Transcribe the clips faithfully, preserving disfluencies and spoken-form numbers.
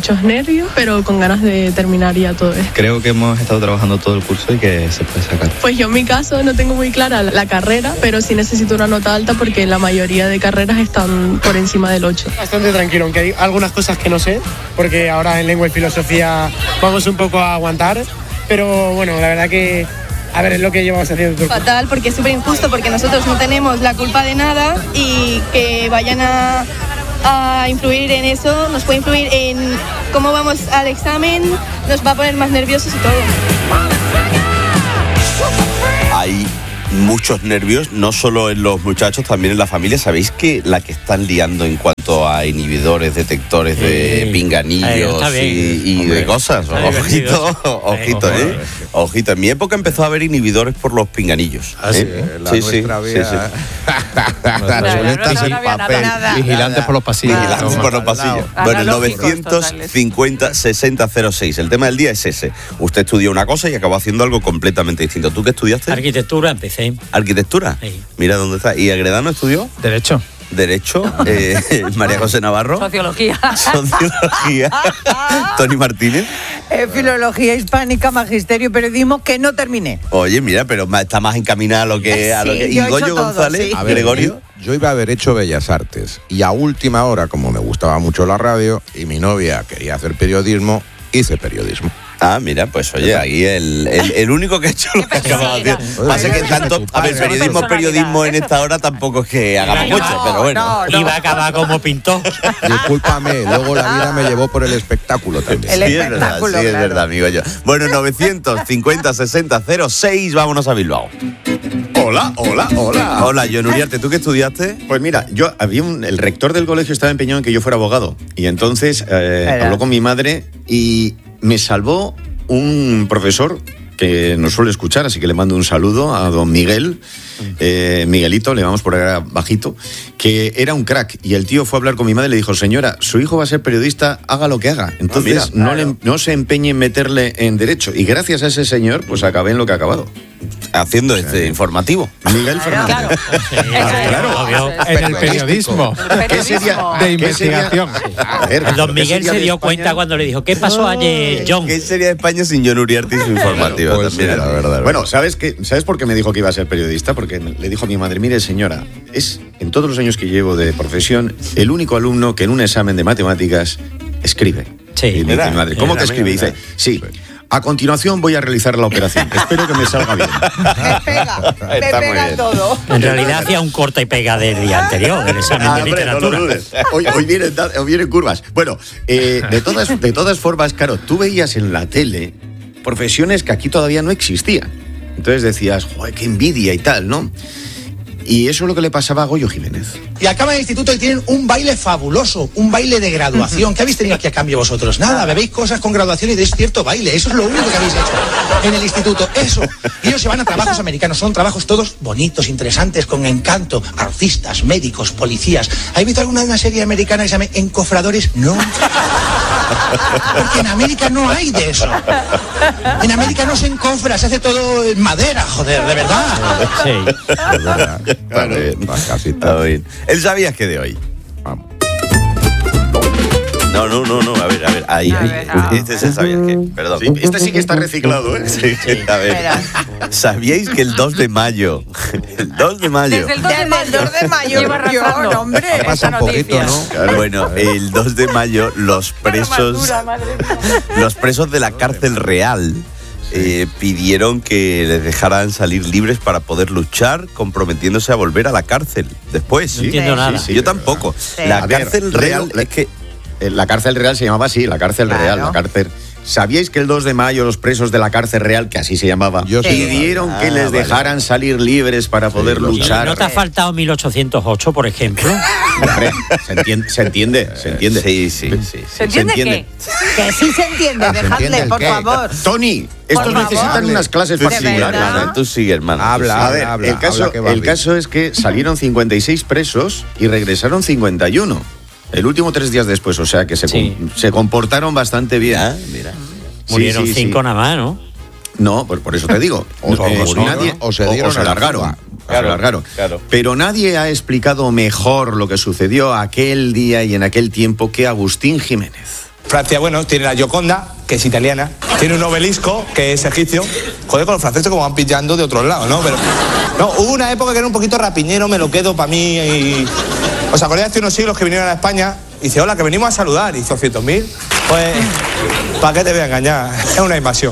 muchos nervios, pero con ganas de terminar ya todo esto. Creo que hemos estado trabajando todo el curso y que se puede sacar. Pues yo en mi caso no tengo muy clara la carrera, pero sí necesito una nota alta porque la mayoría de carreras están por encima del ocho. Bastante tranquilo, aunque hay algunas cosas que no sé, porque ahora en lengua y filosofía vamos un poco a aguantar, pero bueno, la verdad que a ver, es lo que llevamos haciendo. Fatal, porque es súper injusto, porque nosotros no tenemos la culpa de nada y que vayan a, a influir en eso, nos puede influir en cómo vamos al examen, nos va a poner más nerviosos y todo. Hay muchos nervios, no solo en los muchachos, también en la familia. ¿Sabéis que la que están liando en cuanto a inhibidores, detectores de sí. pinganillos y, y de cosas? Ojito, ojito, ¿eh? Ojito. En mi época empezó a haber inhibidores por los pinganillos. Ah, sí, ¿eh? la sí, nuestra sí, había... sí, sí. sí. No, papel. Vigilantes por los pasillos. Vigilantes por los pasillos. Bueno, el novecientos cincuenta sesenta cero seis. El tema del día es ese. Usted estudió una cosa y acabó haciendo algo completamente distinto. ¿Tú qué estudiaste? Arquitectura, empecé. ¿Arquitectura? Sí. Mira dónde está. ¿Y Agredano estudió? Derecho. Derecho. Eh, María José Navarro. Sociología. Sociología. Tony Martínez. Eh, filología hispánica, magisterio y periodismo, que no terminé. Oye, mira, pero está más encaminada a lo que... A sí, lo que... yo ¿Y Goyo todo, González? Sí. A ver, Gregorio. Yo iba a haber hecho Bellas Artes y a última hora, como me gustaba mucho la radio y mi novia quería hacer periodismo, hice periodismo. Ah, mira, pues oye, ahí el, el, el único que ha hecho lo que acababa de hacer. Pasa que tanto, a ver, periodismo, periodismo en esta hora tampoco es que hagamos No, mucho, pero bueno. no, no. Iba a acabar como pintor. Discúlpame, luego la vida me llevó por el espectáculo también. El Sí, es verdad, espectáculo, sí, es claro. verdad, amigo yo. Bueno, novecientos cincuenta sesenta cero seis, vámonos a Bilbao. Hola, hola, hola. Hola, John Uriarte, ¿tú qué estudiaste? Pues mira, yo había un, el rector del colegio estaba empeñado en que yo fuera abogado. Y entonces eh, habló con mi madre y me salvó un profesor que nos suele escuchar, así que le mando un saludo a don Miguel, eh, Miguelito, le vamos por ahora bajito, que era un crack. Y el tío fue a hablar con mi madre y le dijo, señora, su hijo va a ser periodista, haga lo que haga. Entonces, Ah, mira, no, claro. le, no se empeñe en meterle en derecho. Y gracias a ese señor, pues acabé en lo que ha acabado. Haciendo este informativo. Miguel Fernández. Claro. claro. Obvio. En el periodismo. ¿Qué sería? De ¿Qué sería? investigación. A ver, Don ¿qué Miguel sería se de dio España? cuenta cuando le dijo, ¿qué pasó ayer, John? ¿Qué sería de España sin John Uriarte y su informativa? Pues también, sí, la verdad. Bueno, ¿sabes qué? ¿Sabes por qué me dijo que iba a ser periodista? Porque le dijo a mi madre, mire señora, es en todos los años que llevo de profesión el único alumno que en un examen de matemáticas escribe. Sí. Y me dice ¿Verdad? mi madre, ¿cómo Mira, que escribe? Y mira, dice, sí. A continuación voy a realizar la operación. Espero que me salga bien. Me pega, me Está muy pega bien. todo. En realidad hacía un corta y pega del día anterior, del examen Ah, de hombre, no literatura. lo dudes. Hoy, hoy, vienen, hoy vienen curvas. Bueno, eh, de, todas, de todas formas, claro, tú veías en la tele profesiones que aquí todavía no existían. Entonces decías, joder, qué envidia y tal, ¿no? Y eso es lo que le pasaba a Goyo Jiménez. Y acaban el instituto y tienen un baile fabuloso, un baile de graduación. ¿Qué habéis tenido aquí a cambio vosotros? Nada, bebéis cosas con graduación y deis cierto baile. Eso es lo único que habéis hecho en el instituto. Eso. Y ellos se van a trabajos americanos. Son trabajos todos bonitos, interesantes, con encanto. Artistas, médicos, policías. ¿Habéis visto alguna de una serie americana que se llama Encofradores? No. Porque en América no hay de eso. En América no se encofra, se hace todo en madera, joder, de verdad. Sí. Es verdad. Está muy bien. Las casitas. Está bien. ¿Él sabías que de hoy? Vamos. No, no, no, no, a ver, a ver, ahí, A ahí. ver, ah. Este es el sabías que, perdón. Sí, este sí que está reciclado, ¿eh? Sí, a ver. ¿Sabíais que el dos de mayo, el dos de mayo, Desde el dos de Desde mayo. el dos de mayo, Lleva yo, arrasando. no, hombre. Ha pasado Esa un poquito, noticia. ¿no? bueno, el dos de mayo los presos, los presos de la cárcel real eh, pidieron que les dejaran salir libres para poder luchar, comprometiéndose a volver a la cárcel después. No entiendo nada. Yo tampoco. Sí. La A ver, cárcel real Leo, es que Eh, La cárcel real se llamaba así, la cárcel Claro. real, la cárcel. ¿Sabíais que el dos de mayo los presos de la cárcel real, que así se llamaba, Yo sí. pidieron que Ah, les vale. dejaran salir libres para poder lo sé. luchar? ¿No te ha faltado mil ochocientos ocho, por ejemplo? Hombre, se entiende, se entiende, se entiende. sí, sí, sí, sí. ¿Se entiende entiende. qué? Que sí se entiende, ¿Se dejadle, entiende el por qué? favor. Tony, estos favor. necesitan unas clases Tú sigue, particulares. verdad. hermano, tú sigue, hermano. tú Habla. sigue. A ver, habla, el, caso, habla que va el bien. caso es que salieron cincuenta y seis presos y regresaron cincuenta y uno. El último tres días después, o sea que se, Sí. com- se comportaron bastante bien. Ah, mira. Sí, Murieron sí, sí. cinco nada más, ¿no? No, por, por eso te digo. O- o Eh, murieron, nadie- o se dieron a la alargaron. fuga. Se alargaron. claro. Pero nadie ha explicado mejor lo que sucedió aquel día y en aquel tiempo que Agustín Jiménez. Francia, bueno, tiene la Gioconda, que es italiana, tiene un obelisco, que es egipcio. Joder, con los franceses como van pillando de otros lados, ¿no? Pero no, hubo una época que era un poquito rapiñero, me lo quedo para mí y... ¿Os acordáis hace unos siglos que vinieron a España? Y dice, hola, que venimos a saludar. Y hizo doscientos mil. Pues, ¿para qué te voy a engañar? Es una invasión.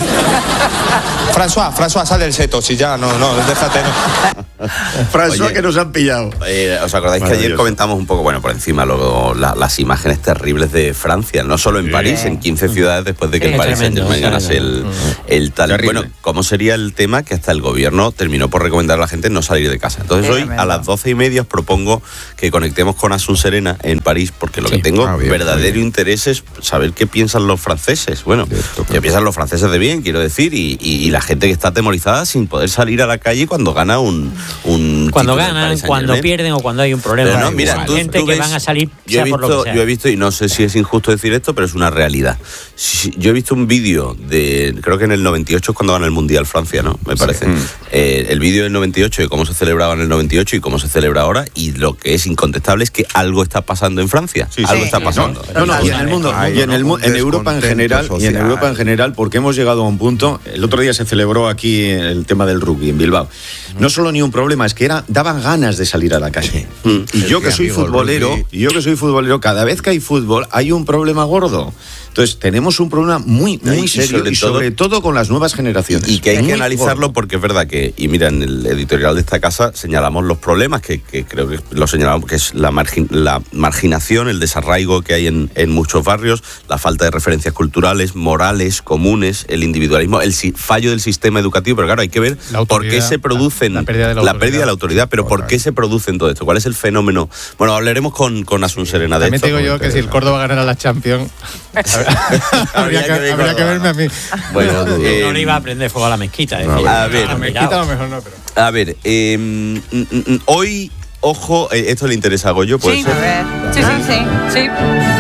François, François, sal del seto, si ya, no, no, déjate, no. François, que nos han pillado. Eh, ¿Os acordáis que ayer comentamos un poco, bueno, por encima, luego la, las imágenes terribles de Francia, no solo en París, en quince ciudades después de que el Paris Saint-Germain ganase el, el tal. Terrible. Bueno, ¿cómo sería el tema que hasta el gobierno terminó por recomendar a la gente no salir de casa? Entonces hoy a las doce y media os propongo que conectemos con Asun Serena en París, porque lo sí. que tengo ah, bien, verdadero interés es saber qué piensan los franceses. Bueno, qué piensan los franceses de bien, quiero decir, y, y, y la gente que está atemorizada sin poder salir a la calle cuando gana un... un cuando ganan, cuando pierden o cuando hay un problema. Pero no, mira, tú, gente tú que ves, van a salir yo he, visto, por lo que sea. yo he visto, y no sé si es injusto decir esto, pero es una realidad. Yo he visto un vídeo de, creo que en el noventa y ocho es cuando gana el Mundial Francia, ¿no? Me parece. Sí. Mm. Eh, el vídeo del noventa y ocho de cómo se celebraba en el noventa y ocho y cómo se celebra ahora, y lo que es incontestable es que algo está pasando en Francia. Sí, algo sí, está pasando. No, no, no, y en el mundo, Ay, y en, el, no, en Europa en general, social. y en Europa en general, porque hemos llegado a un punto. El otro día se celebró aquí el tema del rugby en Bilbao. No solo ni un problema, es que era, daban ganas de salir a la calle. Mm. Y yo que soy futbolero, y yo que soy futbolero, cada vez que hay fútbol hay un problema gordo. Entonces tenemos un problema muy, muy Ay, serio sobre y sobre todo, todo con las nuevas generaciones. Y que hay muy que analizarlo gordo. Porque es verdad que, y mira, en el editorial de esta casa señalamos los problemas, que, que creo que lo señalamos, que es la, margin, la marginación, el desarraigo que hay en, en muchos barrios, la falta de referencias culturales, morales, comunes, el individualismo, el si, fallo del sistema educativo, pero claro, hay que ver por qué se producen, la, la, pérdida, de la, la pérdida de la autoridad, pero por qué se producen todo esto, cuál es el fenómeno. Bueno, hablaremos con, con Asun Serena de También esto. También te digo yo que si el Córdoba ganara la Champions... habría, que, que habría que verme a mí. Bueno, no, eh, no le iba a prender fuego a la mezquita. Eh, no, a ver, la mezquita a lo mejor no, pero... A ver, eh, mm, mm, hoy, ojo, eh, esto le interesa a Goyo, ¿puede sí, ser? A ver. Sí, sí, sí, sí.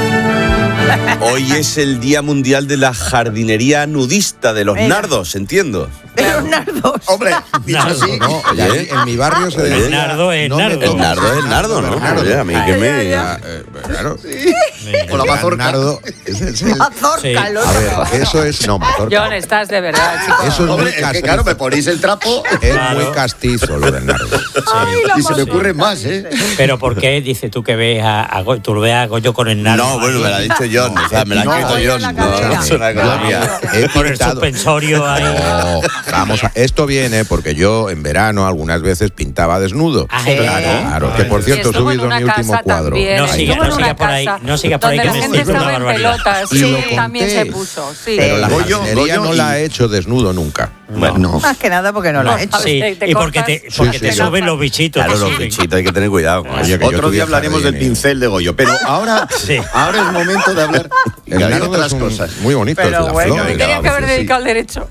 Hoy es el Día Mundial de la Jardinería Nudista, de los Venga. nardos, entiendo. De los nardos. Hombre, nardo, no, oye, en mi barrio se decía... El nardo es no nardo. El nardo es el nardo, ¿no? Nardo. Oye, a mí que me... Claro. Sí. Con la mazorca. Nardo es el... el... Mazorca, sí. A ver, eso es... No, mazorca. John, estás de verdad, chicos. Eso es Hombre, muy castizo. Es que, claro, me ponéis el trapo. Es claro. muy castizo lo del nardo. Ay, y se me ocurren más, ¿eh? Pero ¿por qué dices tú que ves a, a Goyo, tú lo ves a Goyo con el nardo? No, bueno, me lo ha dicho John, o sea, me lo ha escrito John. No, es una cosa mía. Con el suspensorio ahí. No, vamos a... Esto viene porque yo en verano algunas veces pintaba desnudo. Ah, sí. Claro, claro. Que por cierto he subido mi último cuadro. También, no sigas no siga por ahí, no sigas por ahí que me estoy una barbaridad. Y sí, lo conté, también se puso, sí. Pero la Goyo, jardinería no y... la he hecho desnudo nunca. Bueno, no. Más que nada porque no, no. la he hecho. Sí, te, te y porque te, porque sí, te sí, suben los bichitos. Claro, los bichitos, hay que tener cuidado. Oye, Otro día hablaremos del pincel de Goyo, pero ahora, sí. ahora es momento de hablar de otras un, cosas. Muy bonito. Pero la bueno, flor, me tenía que haber dedicado al derecho.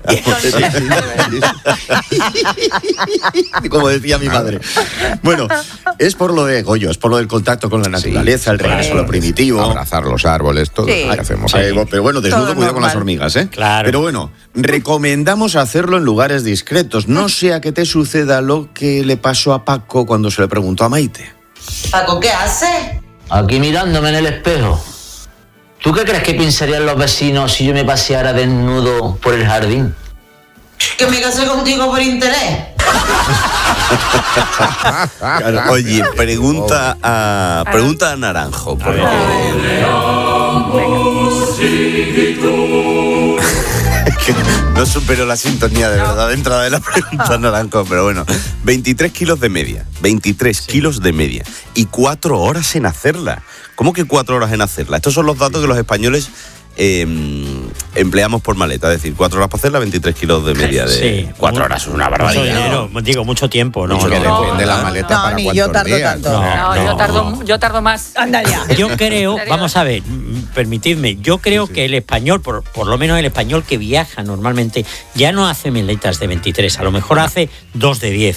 Como decía mi madre. Bueno, es por lo de Goyo, es por lo del contacto con la naturaleza, el regreso a lo primitivo. Abrazar los árboles, todo sí. lo que hacemos sí. ahí. Pero bueno, desnudo, cuidado con las hormigas, ¿eh? Claro. Pero bueno, recomendamos hacerlo en lugares discretos, no sea que te suceda lo que le pasó a Paco cuando se le preguntó a Maite. Paco, ¿qué hace? Aquí mirándome en el espejo. ¿Tú qué crees que pensarían los vecinos si yo me paseara desnudo por el jardín? Que me casé contigo por interés. Claro, oye, pregunta a pregunta a Naranjo. Porque... No supero la sintonía de verdad de entrada de la pregunta Naranjo, pero bueno, veintitrés kilos de media, veintitrés sí. kilos de media y cuatro horas en hacerla. ¿Cómo que cuatro horas en hacerla? Estos son los datos que los españoles eh, empleamos por maleta, es decir, cuatro horas para hacerla, veintitrés kilos de media de sí. cuatro horas, es una barbaridad. Mucho dinero, digo, mucho tiempo, ¿no? Mucho que no, depende de la maleta no, para ni cuántos yo tardo días. tanto. No, no, no, yo tardo, no. yo tardo más. Anda ya. Yo creo, vamos a ver, permitidme, yo creo sí, sí. que el español, por, por lo menos el español que viaja normalmente, ya no hace maletas de veintitrés, a lo mejor hace dos de diez.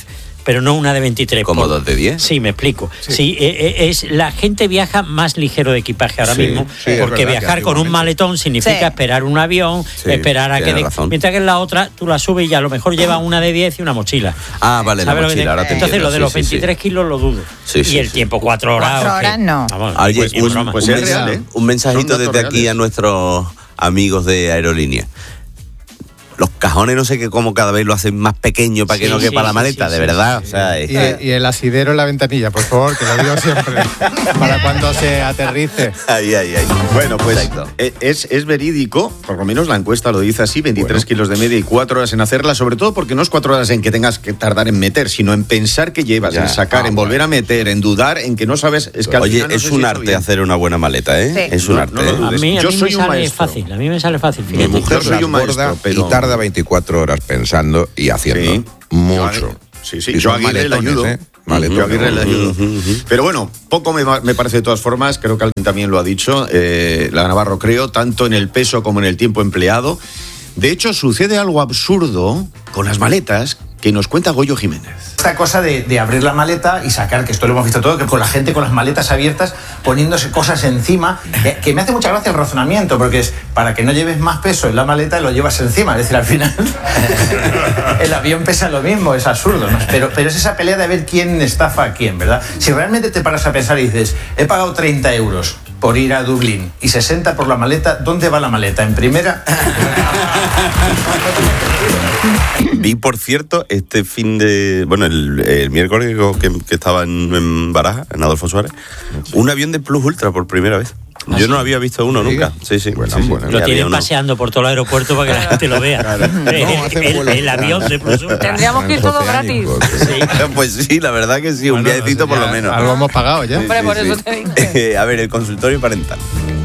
pero no una de veintitrés. ¿Como por... dos de diez? Sí, me explico. Sí, sí eh, es la gente viaja más ligero de equipaje ahora Sí, mismo, sí, es porque verdad viajar que con un antiguamente- maletón significa Sí. esperar un avión, Sí, esperar a que... tienes De... razón. Mientras que en la otra tú la subes y a lo mejor lleva una de diez y una mochila. Ah, vale, la ¿Sabes lo que mochila, te- ahora te Entonces entiendo, lo de sí, los sí, sí. veintitrés kilos lo dudo. Sí, y sí, el sí. tiempo, cuatro horas. Cuatro ¿o qué? horas no. Vamos, Oye, pues, ni un, broma. pues un es mensaje- real, ¿eh? un mensajito Son datos desde aquí reales. a nuestros amigos de aerolínea. Los cajones no sé qué cómo cada vez lo hacen más pequeño para que Sí, no quepa sí, la sí, maleta, sí, de sí, verdad. sí. O sea, es Y, que- y el asidero en la ventanilla, por favor, que lo digo siempre. Para cuando se aterrice. Ay, ay, ay. Bueno, pues Exacto. eh, es, es verídico, por lo menos la encuesta lo dice así, veintitrés Bueno. kilos de media y cuatro horas en hacerla, sobre todo porque no es cuatro horas en que tengas que tardar en meter, sino en pensar que llevas, Ya. en sacar, Ah, en volver a meter, en dudar, en que no sabes... Es que al Oye, final no es sé un si arte estoy bien. hacer una buena maleta, ¿eh? Sí. Es un No, arte. no lo ¿eh? A dudes. mí, a Yo mí soy me un sale maestro. fácil, a mí me sale fácil. Mi Fíjate. mujer Yo soy las un maestro, borda pero- y tarda veinticuatro horas pensando y haciendo Sí. mucho. Sí, sí, Y yo son a Aguirre le maletones, ayudo. ¿eh? Maletones. Yo a Aguirre le ayudo. Ujú, ujú. Pero bueno, poco me, me parece de todas formas, creo que alguien también lo ha dicho, eh, la Navarro creo, tanto en el peso como en el tiempo empleado. De hecho, sucede algo absurdo con las maletas que nos cuenta Goyo Jiménez. Esta cosa de, de abrir la maleta y sacar, que esto lo hemos visto todo, que con la gente con las maletas abiertas poniéndose cosas encima, que, que me hace mucha gracia el razonamiento, porque es para que no lleves más peso en la maleta lo llevas encima, es decir, al final el avión pesa lo mismo, es absurdo, ¿no? Pero, pero es esa pelea de ver quién estafa a quién, ¿verdad? Si realmente te paras a pensar y dices, he pagado treinta euros por ir a Dublín y sesenta por la maleta, ¿dónde va la maleta? ¿En primera? Vi, por cierto, este fin de... Bueno, el, el miércoles que, que estaba en, en Baraja, en Adolfo Suárez, un avión de Plus Ultra por primera vez. Yo no había visto uno nunca. Sí, sí. Bueno, sí, sí. bueno. Lo Había tienen uno. paseando por todo el aeropuerto para que la gente lo vea. El, No, hacen el- vuelos el avión de Plus Ultra. Tendríamos que ir todo gratis. Sí. Pues sí, la verdad que sí, un Bueno, viajecito no sé, por lo ya menos. Algo hemos pagado ya. Hombre, por Sí, eso sí. te digo. Eh, a ver, el consultorio parental.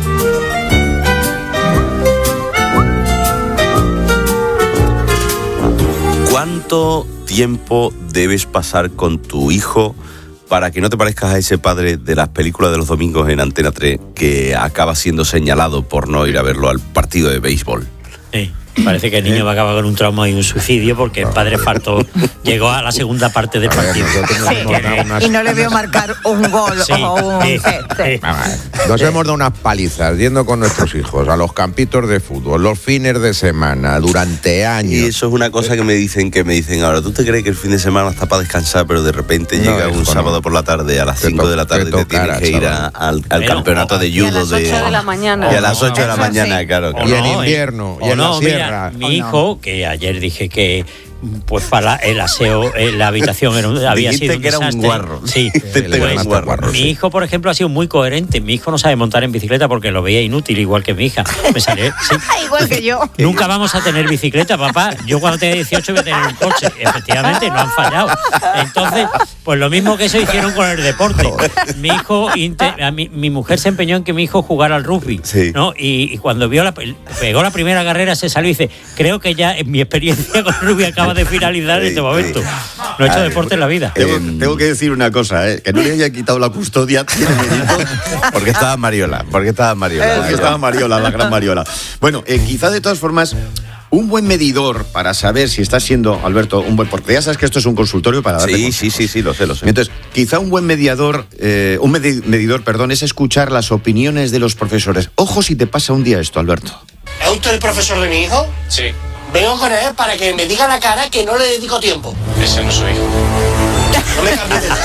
¿Cuánto tiempo debes pasar con tu hijo para que no te parezcas a ese padre de las películas de los domingos en Antena tres que acaba siendo señalado por no ir a verlo al partido de béisbol? Sí. Parece que el niño va a acabar con un trauma y un suicidio porque el padre faltó, llegó a la segunda parte del A ver, partido. nosotros nos hemos dado unas- Y no le veo marcar un gol Sí, o un sí, set. sí. Nos hemos dado unas palizas yendo con nuestros hijos a los campitos de fútbol, los fines de semana, durante años. Y eso es una cosa que me dicen, que me dicen ahora, ¿tú te crees que el fin de semana está para descansar, pero de repente No, llega hijo, un no. sábado por la tarde a las Te cinco to- de la tarde te y te tienes tocará, que ir a- chaval. al, al Pero- campeonato de Y a judo las de... ocho de la mañana. Y a las ocho de la Eso mañana, sí. claro. O claro. Y en no, invierno, o y en la no, mira, sierra. mi O hijo, que ayer dije que pues para el aseo, eh, la habitación era un- había Dijiste sido un que era un desastre. guarro. Sí, Dijiste que era pues, un guarro, mi sí. hijo, por ejemplo, ha sido muy coherente. Mi hijo no sabe montar en bicicleta porque lo veía inútil, igual que mi hija. Me salió, sí. Igual que yo. Nunca vamos a tener bicicleta, papá. Yo cuando tenga dieciocho voy a tener un coche. Efectivamente, no han fallado. Entonces, pues lo mismo que eso hicieron con el deporte. Mi hijo, inte- a mi, mi mujer se empeñó en que mi hijo jugara al rugby, Sí. ¿no? Y, y cuando vio la, pegó la primera carrera, se salió y dice, creo que ya en mi experiencia con el rugby acaba de finalizar en este momento. No he hecho Ay, deporte en la vida. Tengo, Em, tengo que decir una cosa, ¿eh? Que no le haya quitado la custodia tiene mérito. Porque estaba Mariola, porque estaba Mariola. Porque estaba Mariola, la gran Mariola. Bueno, eh, quizá de todas formas, un buen medidor para saber si estás siendo, Alberto, un buen... Porque ya sabes que esto es un consultorio para darle Sí, consejos. sí, sí, sí, lo sé, lo sé. Entonces, quizá un buen mediador, eh, un medi- medidor, perdón, es escuchar las opiniones de los profesores. Ojo si te pasa un día esto, Alberto. ¿Es usted el profesor de mi hijo? Sí. Vengo con él para que me diga la cara que no le dedico tiempo. Ese no es su hijo. No me cambies de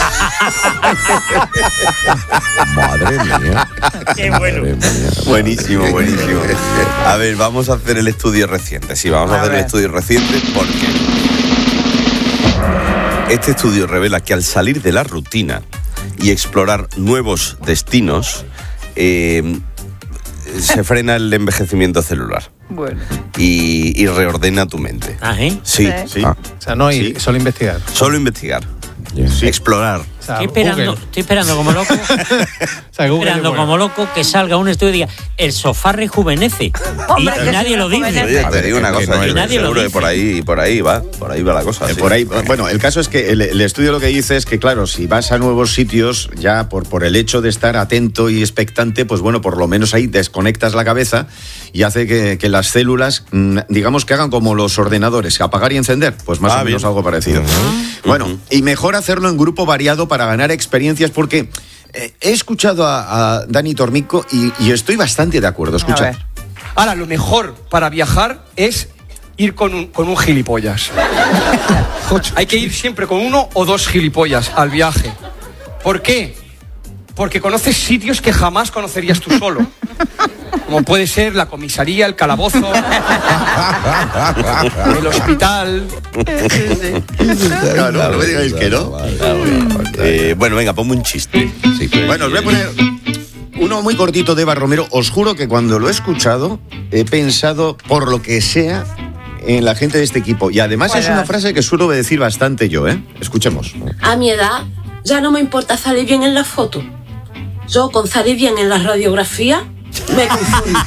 Madre mía. Qué bueno. Madre mía. Buenísimo, buenísimo. A ver, vamos a hacer el estudio reciente. Sí, vamos a, A hacer ver. el estudio reciente porque este estudio revela que al salir de la rutina y explorar nuevos destinos, eh, se frena el envejecimiento celular Bueno. y, y reordena tu mente. Ah, ¿eh? Sí, Sí. Ah. O sea, no ir, Sí. solo investigar. solo investigar, Sí. explorar. O sea, Estoy esperando, Google. estoy esperando como loco. O sea, Estoy Google esperando es bueno. como loco que salga un estudio y diga, el sofá rejuvenece. Hombre, y que nadie sí, lo dice. rejuvenece. Oye, A te ver, digo es una que cosa, no yo es- nadie lo seguro que dice. por ahí, por ahí va, por ahí va la cosa. Eh, sí. Por ahí, bueno, el caso es que el, el estudio lo que dice es que, claro, si vas a nuevos sitios, ya por, por el hecho de estar atento y expectante, pues bueno, por lo menos ahí desconectas la cabeza y hace que, que las células, mm, digamos que hagan como los ordenadores, apagar y encender, pues más Ah, o menos bien. algo parecido. Bueno, uh-huh. y mejor hacerlo en grupo variado para ganar experiencias, porque eh, he escuchado a, a Dani Tormico y, y estoy bastante de acuerdo. Escucha. Ahora, lo mejor para viajar es ir con un, con un gilipollas. Hay que ir siempre con uno o dos gilipollas al viaje. ¿Por qué? Porque conoces sitios que jamás conocerías tú solo. Como puede ser la comisaría, el calabozo, el hospital. No, no, no me digáis que no. Eh, bueno, venga, ponme un chiste. Sí, bueno, os voy a poner uno muy cortito de Eva Romero. Os juro que cuando lo he escuchado, he pensado, por lo que sea, en la gente de este equipo. Y además es una frase que suelo decir bastante yo, ¿eh? Escuchemos. A mi edad ya no me importa salir bien en la foto. Yo con salir bien en la radiografía me confundo.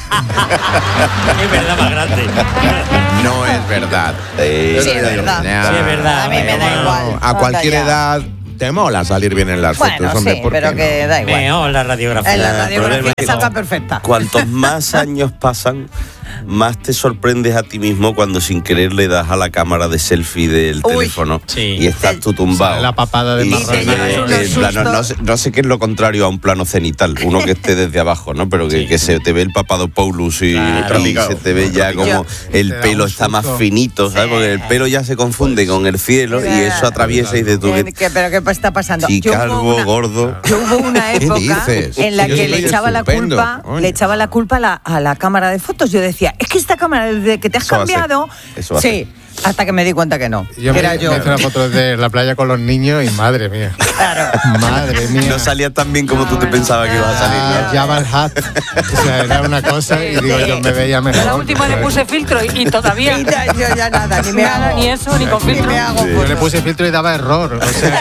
Es verdad más grande. No es verdad. Sí, sí, es verdad. Sí, es verdad. A mí me da igual. A cualquier edad te mola salir bien en las bueno, fotos, hombre, sí, ¿por pero qué que no? da igual. Meo, la radiografía. En la radiografía que salga no. perfecta. Cuantos más años pasan, más te sorprendes a ti mismo cuando sin querer le das a la cámara de selfie del Uy. teléfono Sí. y estás tú tumbado. La papada de Y marrón. se lleva el plano, no, sé, no sé qué es lo contrario a un plano cenital, uno que esté desde abajo, ¿no? Pero que, Sí. que se te ve el Papadopoulos y, Claro. y se te ve ya como el Te da pelo un está más susto. finito, ¿sabes? Porque el pelo ya se confunde con el cielo y eso atraviesa y dices tú, Eh, ¿qué- ¿Pero qué está pasando? sí, Yo hubo calvo, una- gordo. Yo hubo una ¿Qué época dices? en la Yo que soy le echaba la estupendo, culpa, coño. le echaba la culpa a la, a la cámara de fotos. Yo decía, es que esta cámara desde que te has Eso va a ser. cambiado, Eso va a sí, hasta que me di cuenta que no. Yo que me, era yo. me hice una foto de la playa con los niños y madre mía. Claro. Madre mía. No salía tan bien como tú te pensabas que iba a salir, Ah, ¿no? Jabba el Hutt. O sea, era una cosa y digo, yo me veía mejor. La última le puse filtro y, y todavía. Y ya- yo ya nada, ni me Nada, hago. ni eso, ni con Ni filtro. me hago. Yo le puse filtro y daba error. O sea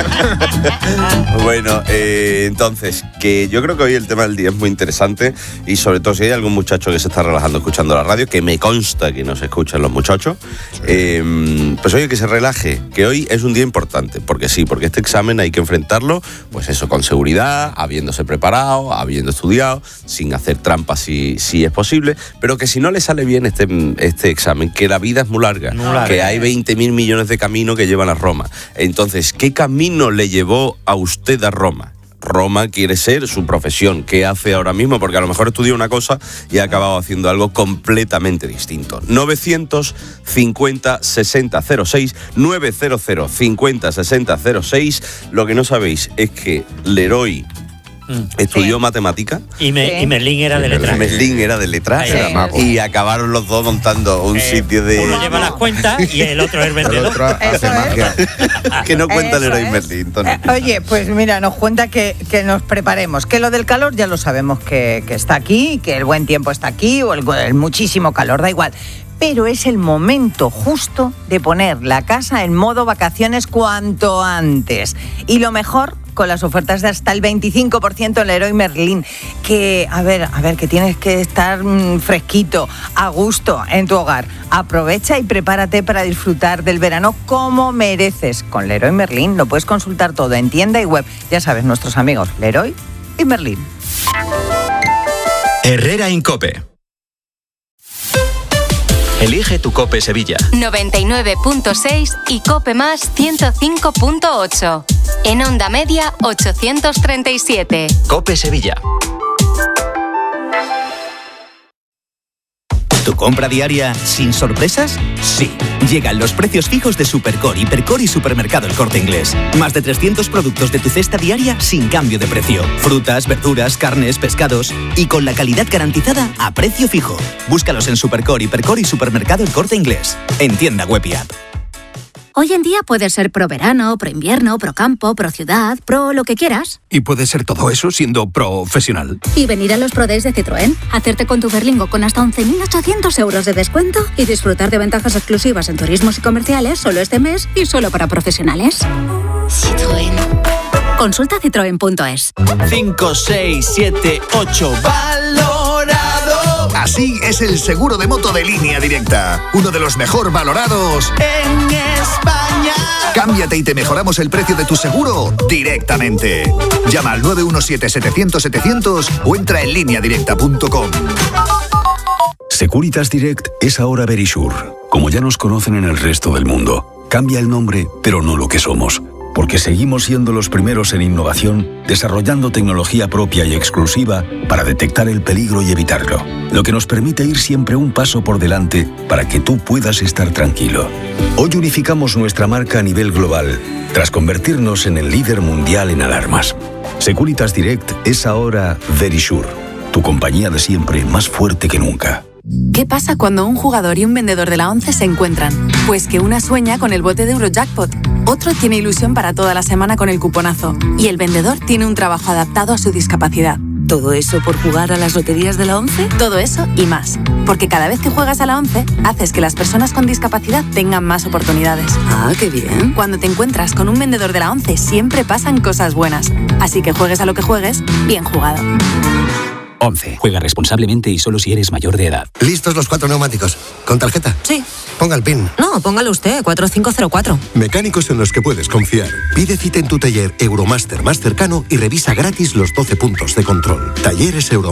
que... Bueno, eh, entonces, que yo creo que hoy el tema del día es muy interesante y sobre todo si hay algún muchacho que se está relajando escuchando la radio, que me consta que no se escuchan los muchachos, eh, pues oye, que se relaje, que hoy es un día importante, porque sí, porque este examen hay que enfrentarlo, pues eso, con seguridad, habiéndose preparado, habiendo estudiado, sin hacer trampas si, si es posible, pero que si no le sale bien este, este examen, que la vida es muy larga, Muy larga. que hay veinte mil millones de caminos que llevan a Roma. Entonces, ¿qué camino le llevó a usted a Roma? Roma quiere ser su profesión. ¿Qué hace ahora mismo? Porque a lo mejor estudió una cosa y ha acabado haciendo algo completamente distinto. novecientos cincuenta sesenta cero seis, novecientos cincuenta sesenta cero seis. Lo que no sabéis es que Leroy estudió Sí. matemática. Y, me, Sí. y Merlín era de letras. Merlín era de letras. Ahí era mago. Y acabaron los dos montando un Eh, sitio de... Uno lleva las cuentas y el otro es el El vendedor. otro hace Eso es. magia. que no cuenta Eso Leroy es. Merlín, Tony. Eh, Oye, pues mira, nos cuenta que, que nos preparemos, que lo del calor ya lo sabemos que, que está aquí, que el buen tiempo está aquí, o el, el muchísimo calor, da igual. Pero es el momento justo de poner la casa en modo vacaciones cuanto antes. Y lo mejor, con las ofertas de hasta el veinticinco por ciento en Leroy Merlin, que, a ver, a ver, que tienes que estar mmm, fresquito, a gusto en tu hogar. Aprovecha y prepárate para disfrutar del verano como mereces. Con Leroy Merlin lo puedes consultar todo en tienda y web. Ya sabes, nuestros amigos Leroy y Merlin. Herrera Incope. Elige tu Cope Sevilla. noventa y nueve punto seis y Cope Más ciento cinco punto ocho. En onda media ochocientos treinta y siete. Cope Sevilla. ¿Tu compra diaria sin sorpresas? Sí. Llegan los precios fijos de Supercore, Hipercore y Supermercado El Corte Inglés. Más de trescientos productos de tu cesta diaria sin cambio de precio. Frutas, verduras, carnes, pescados y con la calidad garantizada a precio fijo. Búscalos en Supercore, Hipercore y Supermercado El Corte Inglés. En tienda web y app. Hoy en día puedes ser pro verano, pro invierno, pro campo, pro ciudad, pro lo que quieras. Y puede ser todo eso siendo profesional. Y venir a los Pro Days de Citroën, hacerte con tu Berlingo con hasta once mil ochocientos euros de descuento y disfrutar de ventajas exclusivas en turismos y comerciales solo este mes y solo para profesionales. Citroën. Consulta citroen punto es. cinco, seis, siete, ocho. ¡Valorado! Así es el seguro de moto de Línea Directa. Uno de los mejor valorados en España. Cámbiate y te mejoramos el precio de tu seguro directamente. Llama al nueve uno siete, setecientos, setecientos o entra en línea directa punto com. Securitas Direct es ahora Verisure, como ya nos conocen en el resto del mundo. Cambia el nombre, pero no lo que somos. Porque seguimos siendo los primeros en innovación, desarrollando tecnología propia y exclusiva para detectar el peligro y evitarlo. Lo que nos permite ir siempre un paso por delante para que tú puedas estar tranquilo. Hoy unificamos nuestra marca a nivel global, tras convertirnos en el líder mundial en alarmas. Securitas Direct es ahora Verisure, tu compañía de siempre más fuerte que nunca. ¿Qué pasa cuando un jugador y un vendedor de la ONCE se encuentran? Pues que una sueña con el bote de Eurojackpot, otro tiene ilusión para toda la semana con el cuponazo y el vendedor tiene un trabajo adaptado a su discapacidad. ¿Todo eso por jugar a las loterías de la ONCE? Todo eso y más. Porque cada vez que juegas a la ONCE, haces que las personas con discapacidad tengan más oportunidades. Ah, qué bien. Cuando te encuentras con un vendedor de la ONCE, siempre pasan cosas buenas. Así que juegues a lo que juegues, bien jugado. ONCE. Juega responsablemente y solo si eres mayor de edad. ¿Listos los cuatro neumáticos? ¿Con tarjeta? Sí. Ponga el PIN. No, póngalo usted, cuatro cinco cero cuatro. Mecánicos en los que puedes confiar. Pide cita en tu taller Euromaster más cercano y revisa gratis los doce puntos de control. Talleres Euromaster.